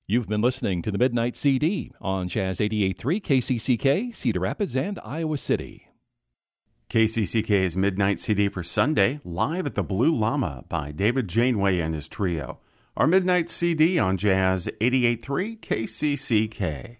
You've been listening to the Midnight CD on Jazz 88.3 KCCK, Cedar Rapids, and Iowa City. KCCK's Midnight CD for Sunday, live at the Blue Llama by David Janeway and his trio. Our Midnight CD on Jazz 88.3 KCCK.